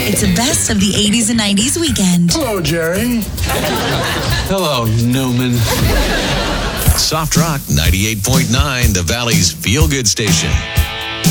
It's a best of the 80s and 90s weekend. Hello, Jerry. Hello, Newman. Soft Rock 98.9, the Valley's feel-good station.